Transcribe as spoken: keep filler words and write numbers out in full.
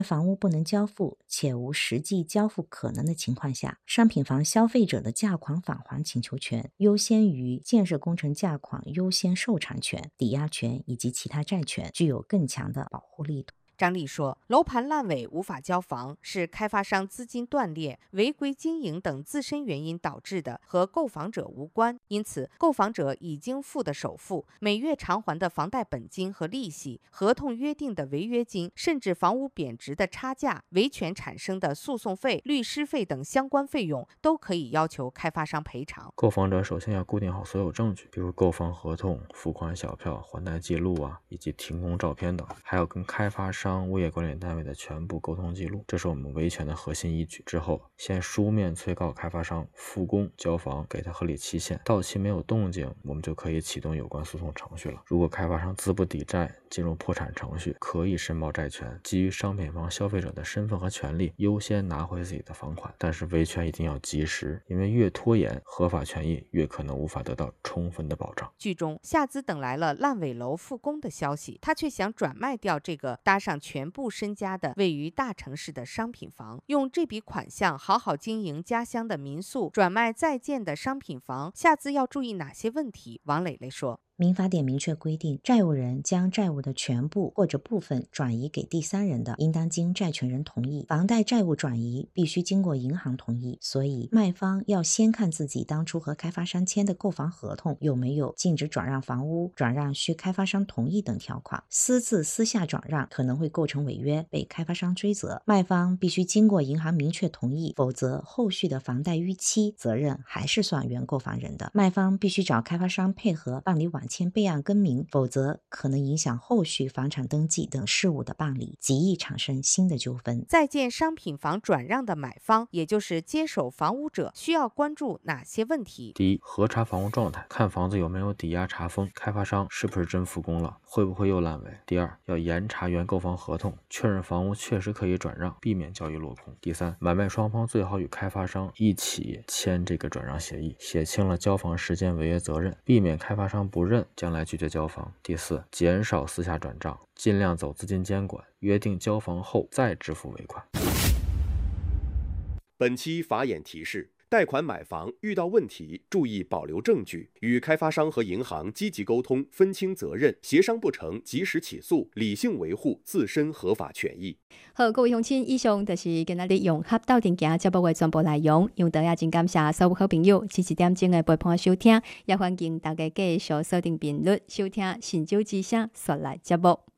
房屋不能交付且无实际交付可能的情况下，商品房消费者的价款返还请求权优先于建设工程价款优先受偿权、抵押权以及其他债权，具有更强的保护力度。 张丽说，楼盘烂尾无法交房是开发商资金断裂、违规经营等自身原因导致的，和购房者无关。因此，购房者已经付的首付、每月偿还的房贷本金和利息、合同约定的违约金，甚至房屋贬值的差价、维权产生的诉讼费、律师费等相关费用，都可以要求开发商赔偿。 购房者首先要固定好所有证据，比如购房合同、付款小票、还贷记录啊，以及停工照片等，还有跟开发商、物业管理单位的全部沟通记录，这是我们维权的核心依据。之后，先书面催告开发商复工交房，给他合理期限，到期没有动静，我们就可以启动有关诉讼程序了。如果开发商资不抵债，进入破产程序，可以申报债权，基于商品房消费者的身份和权利，优先拿回自己的房款。但是维权一定要及时，因为越拖延，合法权益越可能无法得到充分的保障。 剧中，夏姿等来了烂尾楼复工的消息，他却想转卖掉这个搭上全部身家的位于大城市的商品房，用这笔款项好好经营家乡的民宿，转卖在建的商品房。夏姿要注意哪些问题？王蕾蕾说， 民法典明确规定，债务人将债务的全部或者部分转移给第三人的，应当经债权人同意。房贷债务转移必须经过银行同意，所以卖方要先看自己当初和开发商签的购房合同有没有禁止转让房屋、转让需开发商同意等条款。私自私下转让可能会构成违约，被开发商追责。卖方必须经过银行明确同意，否则后续的房贷逾期责任还是算原购房人的。卖方必须找开发商配合办理晚签备案更名，否则可能影响后续房产登记等事务的办理，极易产生新的纠纷。 在建商品房转让的买方，也就是接手房屋者，需要关注哪些问题？ 第一，核查房屋状态，看房子有没有抵押查封，开发商是不是真复工了，会不会又烂尾。第二，要严查原购房合同，确认房屋确实可以转让，避免交易落空。第三，买卖双方最好与开发商一起签这个转让协议，写清了交房时间违约责任，避免开发商不认，将来拒绝交房。第四，减少私下转账，尽量走资金监管，约定交房后再支付尾款。 本期法眼提示：贷款买房遇到问题，注意保留证据，与开发商和银行积极沟通，分清责任，协商不成及时起诉，理性维护自身合法权益。 好，各位乡亲，以上就是今仔日用合斗阵行节目的全部内容。用到也真感谢所有好朋友七十点钟的陪伴收听，也欢迎大家继续锁定频率收听《神州之声》说来节目。